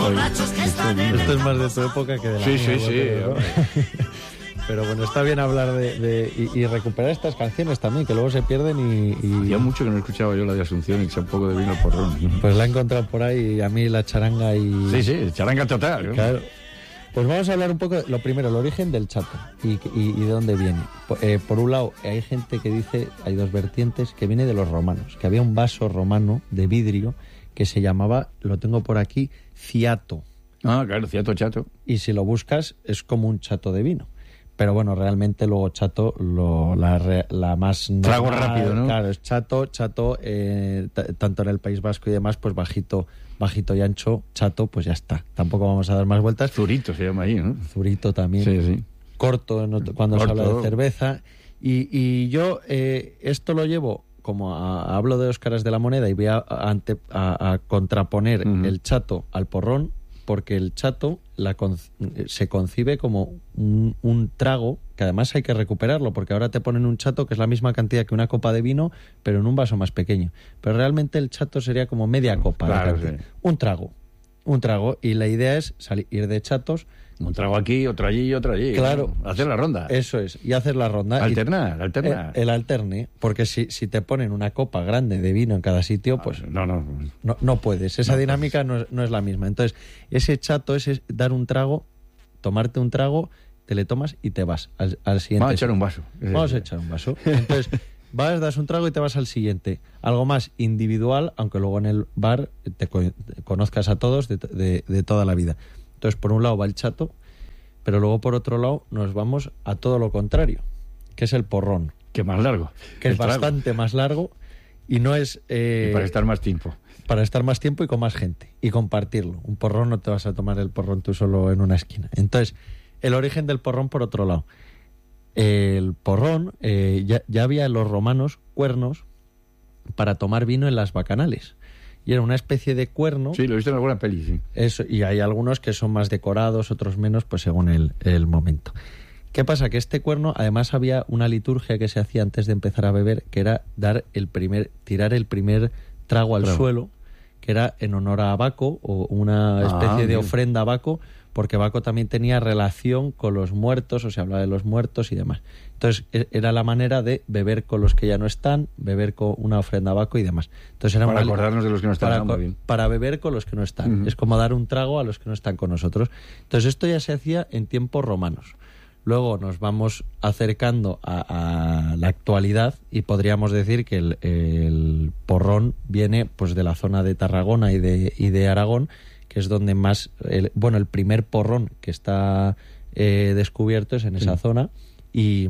Esto es más de tu época que de la mía. Sí. Pero bueno, está bien hablar y recuperar estas canciones también, que luego se pierden y... Hacía mucho que no escuchaba yo la de Asunción y eché un poco de vino al porrón. Pues la he encontrado por ahí, y a mí la charanga y... Sí, charanga total. Claro. Pues vamos a hablar un poco, lo primero, el origen del chato y de dónde viene. Por un lado, hay gente que dice, hay dos vertientes, que viene de los romanos, que había un vaso romano de vidrio que se llamaba, lo tengo por aquí, ciato. Ah, claro, ciato, chato. Y si lo buscas, es como un chato de vino. Pero bueno, realmente luego chato, la más normal, trago rápido, ¿no? Claro, es chato, tanto en el País Vasco y demás, pues bajito y ancho, chato, pues ya está. Tampoco vamos a dar más vueltas. Zurito se llama ahí, ¿no? Zurito también. Sí. Cuando se habla de cerveza. Y yo esto lo llevo, como hablo de dos caras de la moneda, y voy a contraponer el chato al porrón, porque el chato se concibe como un trago, que además hay que recuperarlo, porque ahora te ponen un chato que es la misma cantidad que una copa de vino, pero en un vaso más pequeño. Pero realmente el chato sería como media copa. Claro, sí. Un trago. Y la idea es ir de chatos. Un trago aquí, otro allí y otro allí. Claro. ¿No? Hacer la ronda. Eso es, y hacer la ronda. Alternar. El alterne, porque si te ponen una copa grande de vino en cada sitio, pues no puedes. Esa dinámica no es la misma. Entonces, ese chato es dar un trago, tomarte un trago, te le tomas y te vas al siguiente. Vamos a echar un vaso. Vamos a echar un vaso. Entonces, das un trago y te vas al siguiente. Algo más individual, aunque luego en el bar te conozcas a todos de toda la vida. Entonces, por un lado va el chato, pero luego por otro lado nos vamos a todo lo contrario, que es el porrón. Que más largo. Que es bastante más largo y no es... y para estar más tiempo. Para estar más tiempo y con más gente. Y compartirlo. Un porrón no te vas a tomar el porrón tú solo en una esquina. Entonces, el origen del porrón por otro lado. El porrón, ya había en los romanos cuernos para tomar vino en las bacanales. Y era una especie de cuerno. Sí, lo he visto en alguna peli, sí. Eso, y hay algunos que son más decorados, otros menos, pues según el momento. ¿Qué pasa? Que este cuerno, además había una liturgia que se hacía antes de empezar a beber, que era tirar el primer trago al suelo, que era en honor a Baco, o una especie de ofrenda a Baco, porque Baco también tenía relación con los muertos, o se hablaba de los muertos y demás. Entonces, era la manera de beber con los que ya no están, beber con una ofrenda a Baco y demás. Entonces, era para acordarnos de los que no están. Para beber con los que no están. Es como dar un trago a los que no están con nosotros. Entonces, esto ya se hacía en tiempos romanos. Luego nos vamos acercando a la actualidad y podríamos decir que el porrón viene pues de la zona de Tarragona y de Aragón, que es donde más... el primer porrón que está descubierto es en esa zona y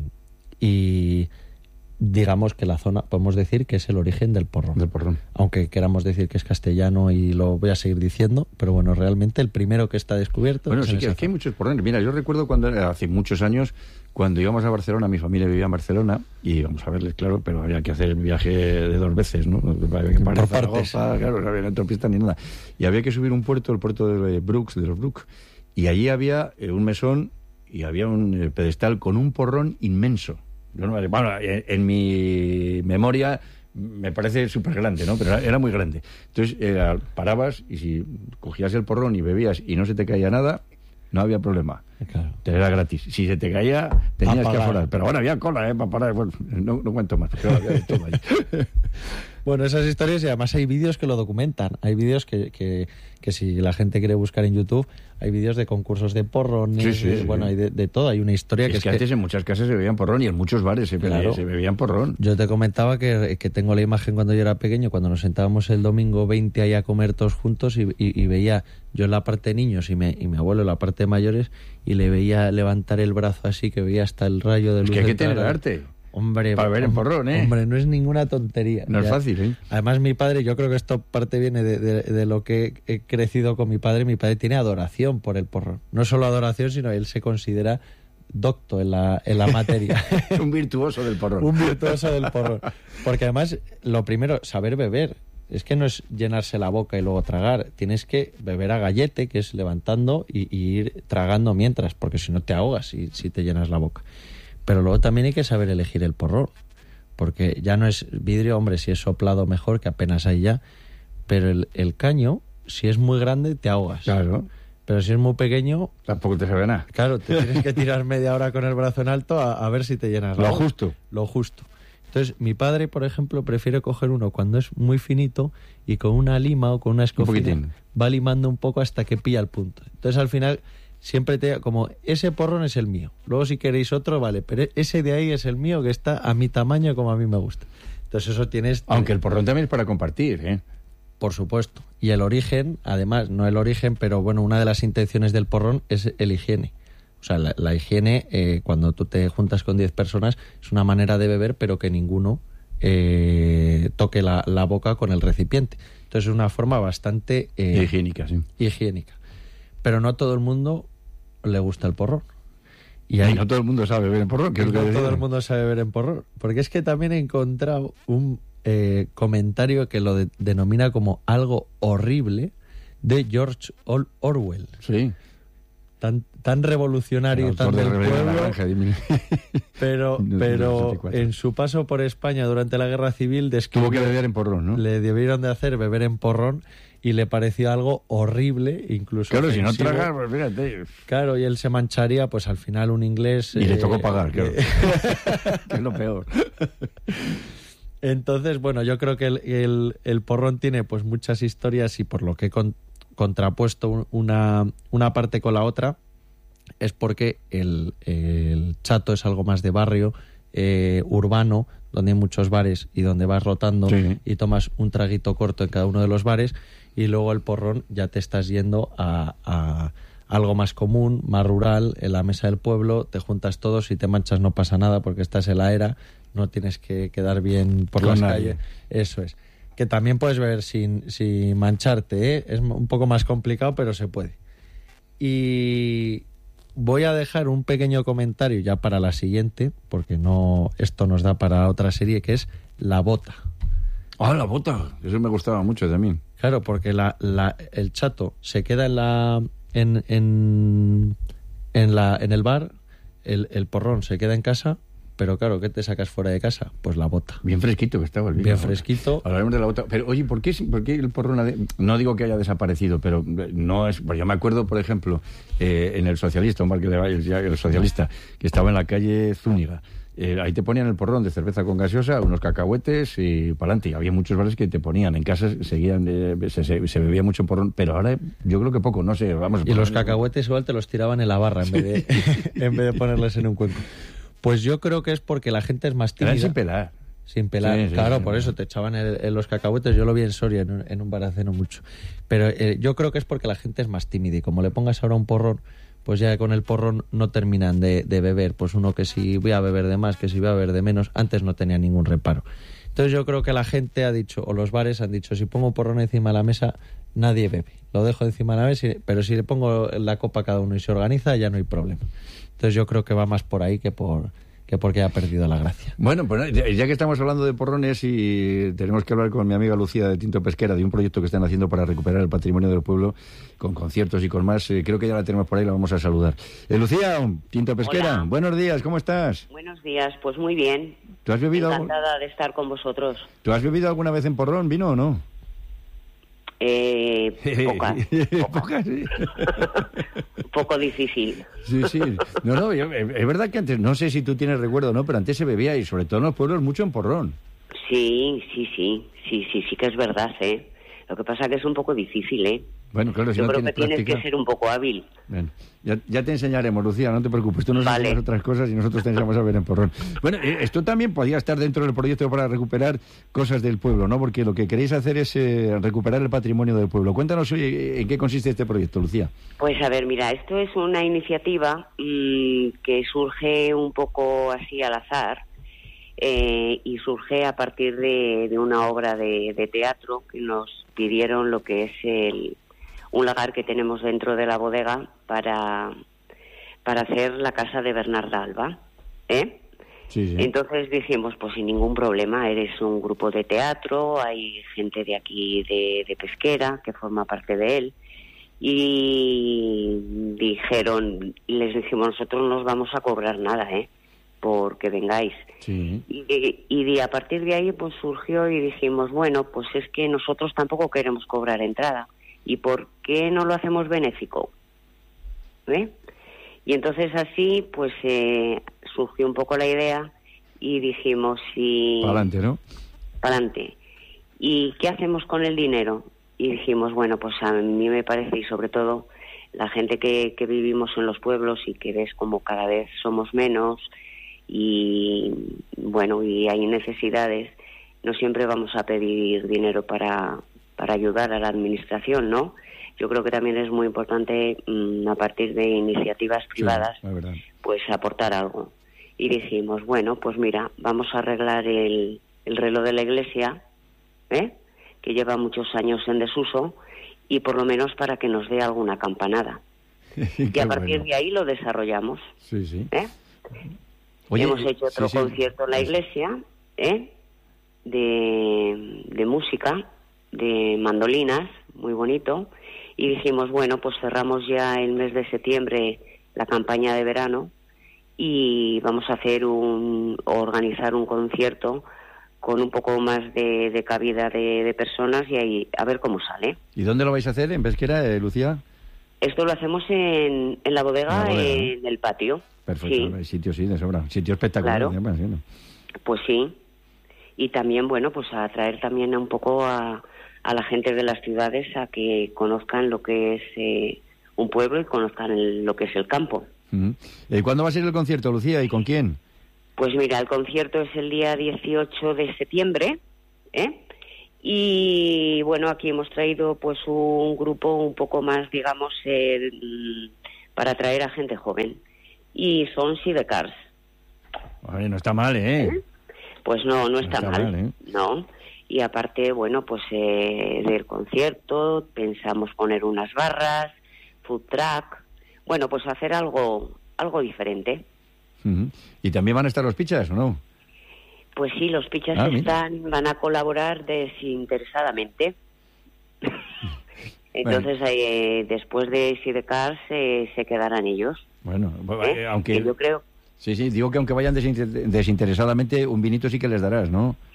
digamos que la zona, podemos decir que es el origen del porrón. Aunque queramos decir que es castellano y lo voy a seguir diciendo, pero bueno, realmente el primero que está descubierto... Bueno, sí que hay muchos porrones. Mira, yo recuerdo hace muchos años, cuando íbamos a Barcelona, mi familia vivía en Barcelona, y íbamos a verles, claro, pero había que hacer el viaje de 2 veces, ¿no? Había que parar Zaragoza, claro, no había autopista ni nada. Y había que subir un puerto, el puerto de Brooks, de los Brook, y allí había un mesón y había un pedestal con un porrón inmenso. Bueno, en mi memoria me parece súper grande, ¿no? Pero era muy grande. Entonces parabas y si cogías el porrón y bebías y no se te caía nada, no había problema. Claro. Te era gratis. Si se te caía, tenías que aforar. Pero bueno, había cola, para parar. Bueno, no cuento más, pero había de todo ahí. Bueno, esas historias, y además hay vídeos que lo documentan. Hay vídeos que si la gente quiere buscar en YouTube, hay vídeos de concursos de porrones, sí. Bueno, hay de todo. Hay una historia que es que antes en muchas casas se bebían porrón y en muchos bares se bebían porrón. Yo te comentaba que tengo la imagen cuando yo era pequeño, cuando nos sentábamos el domingo 20 ahí a comer todos juntos y veía yo en la parte de niños y mi abuelo en la parte de mayores, y le veía levantar el brazo así, que veía hasta el rayo de luz. Es que hay que tener arte. Hombre, para ver en porrón, ¿eh? Hombre, no es ninguna tontería. No es fácil, ¿eh? Además, mi padre, yo creo que esto parte viene de lo que he crecido con mi padre. Mi padre tiene adoración por el porrón. No solo adoración, sino él se considera docto en la materia. Un virtuoso del porrón. Un virtuoso del porrón. Porque además, lo primero, saber beber. Es que no es llenarse la boca y luego tragar. Tienes que beber a gallete, que es levantando y ir tragando mientras, porque si no te ahogas si te llenas la boca. Pero luego también hay que saber elegir el porrón, porque ya no es vidrio, hombre, si es soplado mejor, que apenas hay ya, pero el caño si es muy grande te ahogas. Claro. Pero si es muy pequeño... Tampoco te sabe nada. Claro, te tienes que tirar media hora con el brazo en alto a ver si te llenas. Lo justo. Lo justo. Entonces, mi padre, por ejemplo, prefiere coger uno cuando es muy finito y con una lima o con una escofina va limando un poco hasta que pilla el punto. Entonces, al final, siempre como ese porrón es el mío. Luego, si queréis otro, vale, pero ese de ahí es el mío, que está a mi tamaño como a mí me gusta. Entonces, eso tienes... Aunque el porrón también es para compartir, ¿eh? Por supuesto. Y el origen, además, no el origen, pero bueno, una de las intenciones del porrón es el higiene. O sea, la higiene, cuando tú te juntas con 10 personas, es una manera de beber, pero que ninguno toque la boca con el recipiente. Entonces es una forma bastante... higiénica, sí. Higiénica. Pero no a todo el mundo le gusta el porrón. Y no todo el mundo sabe beber en porrón. No todo el mundo sabe beber en porrón. Porque es que también he encontrado un comentario que lo denomina como algo horrible de George Orwell. Sí. Tan revolucionario y tan del pueblo, naranja, pero en su paso por España durante la Guerra Civil tuvo que beber en porrón, ¿no? Le debieron de hacer beber en porrón y le pareció algo horrible, incluso claro, ofensivo. Si no traga, pues fíjate. Claro, y él se mancharía, pues al final un inglés... Y le tocó pagar, claro. Que es lo peor. Entonces, bueno, yo creo que el porrón tiene pues muchas historias y por lo que contrapuesto una parte con la otra es porque el chato es algo más de barrio, urbano, donde hay muchos bares y donde vas rotando y tomas un traguito corto en cada uno de los bares, y luego el porrón ya te estás yendo a algo más común, más rural, en la mesa del pueblo, te juntas todos y te manchas, no pasa nada porque estás en la era, no tienes que quedar bien por las calles. Eso es. Que también puedes beber sin mancharte, ¿eh? Es un poco más complicado, pero se puede. Y voy a dejar un pequeño comentario ya para la siguiente, porque esto nos da para otra serie, que es La Bota. Ah, La Bota. Eso me gustaba mucho también. Claro, porque el chato se queda en el bar, el porrón se queda en casa. Pero claro, ¿qué te sacas fuera de casa? Pues la bota. Bien fresquito que estaba el vino. Bien fresquito. Hablaremos de la bota. Pero oye, ¿por qué el porrón no digo que haya desaparecido, pero no es... Pues yo me acuerdo, por ejemplo, en el Socialista, un bar que le vaya, el Socialista, que estaba en la calle Zúñiga. Ahí te ponían el porrón de cerveza con gaseosa, unos cacahuetes y pa'lante. Y había muchos bares que te ponían. En casa seguían se bebía mucho porrón, pero ahora yo creo que poco, no sé. Vamos. Y los cacahuetes igual te los tiraban en la barra en vez de ponerles en un cuenco. Pues yo creo que es porque la gente es más tímida. Eran sin pelar. Sin pelar, sí, claro, por eso te echaban los cacahuetes. Yo lo vi en Soria, en un bar hace no mucho. Pero yo creo que es porque la gente es más tímida y como le pongas ahora un porrón, pues ya con el porrón no terminan de beber. Pues uno que si voy a beber de más, que si voy a beber de menos, antes no tenía ningún reparo. Entonces yo creo que la gente ha dicho, o los bares han dicho, si pongo porrón encima de la mesa, nadie bebe. Lo dejo encima de la mesa, pero si le pongo la copa a cada uno y se organiza, ya no hay problema. Entonces yo creo que va más por ahí que porque ha perdido la gracia. Bueno, pues ya que estamos hablando de porrones y tenemos que hablar con mi amiga Lucía de Tinto Pesquera de un proyecto que están haciendo para recuperar el patrimonio del pueblo con conciertos y con más, creo que ya la tenemos por ahí, la vamos a saludar. Lucía, Tinto Pesquera, hola. Buenos días, ¿cómo estás? Buenos días, pues muy bien. ¿Tú has bebido encantada de estar con vosotros. ¿Tú has bebido alguna vez en porrón, vino o no? Pocas. Sí. Un poco difícil. Sí. No, es verdad que antes, no sé si tú tienes recuerdo o no, pero antes se bebía y sobre todo en los pueblos mucho en porrón. Sí que es verdad, ¿eh? Lo que pasa que es un poco difícil, ¿eh? Bueno, claro, si yo no creo que tienes práctica... que ser un poco hábil. Bueno, ya te enseñaremos, Lucía, no te preocupes, tú nos enseñas otras cosas y nosotros te enseñamos a ver en porrón. Bueno, esto también podría estar dentro del proyecto para recuperar cosas del pueblo, ¿no? Porque lo que queréis hacer es recuperar el patrimonio del pueblo. Cuéntanos en qué consiste este proyecto, Lucía. Pues a ver, mira, esto es una iniciativa que surge un poco así al azar. Y surge a partir de una obra de teatro que nos pidieron lo que es un lagar que tenemos dentro de la bodega para hacer la casa de Bernarda Alba, ¿eh? Sí. Entonces dijimos, pues sin ningún problema, eres un grupo de teatro, hay gente de aquí de Pesquera que forma parte de él, y les dijimos, nosotros no os vamos a cobrar nada, porque vengáis. Sí. Y a partir de ahí pues surgió y dijimos, bueno, pues es que nosotros tampoco queremos cobrar entrada, ¿y por qué no lo hacemos benéfico? Y entonces así, pues surgió un poco la idea y dijimos, para adelante, ¿no? Para adelante. ¿Y qué hacemos con el dinero? Y dijimos, bueno, pues a mí me parece, y sobre todo la gente que vivimos en los pueblos y que ves como cada vez somos menos y, bueno, y hay necesidades, no siempre vamos a pedir dinero para ayudar a la administración, ¿no? Yo creo que también es muy importante, a partir de iniciativas privadas, pues aportar algo. Y dijimos, bueno, pues mira, vamos a arreglar el reloj de la iglesia, que lleva muchos años en desuso, y por lo menos para que nos dé alguna campanada. Y a partir de ahí lo desarrollamos. Sí, sí. Oye, hemos hecho otro concierto en la iglesia, de música, de mandolinas, muy bonito, y dijimos, bueno, pues cerramos ya el mes de septiembre la campaña de verano y vamos a hacer organizar un concierto con un poco más de cabida de personas y ahí a ver cómo sale. ¿Y dónde lo vais a hacer? ¿En Pesquera, Lucía? Esto lo hacemos en la bodega, en el patio. Perfecto, sí. Hay sitio, sí, de sobra. Sitio espectacular. Claro. Además, ¿sí? Pues sí. Y también, bueno, pues a atraer también un poco a la gente de las ciudades a que conozcan lo que es un pueblo y conozcan lo que es el campo. ¿Cuándo va a ser el concierto, Lucía, y con quién? Pues mira, el concierto es el día 18 de septiembre, y bueno, aquí hemos traído pues un grupo un poco más, digamos, para atraer a gente joven, y son Sidecars. Oye, no está mal, Pues no está mal, no. Y aparte, bueno, pues del concierto pensamos poner unas barras, food truck, bueno, pues hacer algo diferente. ¿Y también van a estar los pichas o no? Pues sí, los pichas van a colaborar desinteresadamente. Entonces, después de Sidecars se quedarán ellos. Bueno, aunque yo creo. Sí, digo que aunque vayan desinteresadamente, un vinito sí que les darás, ¿no?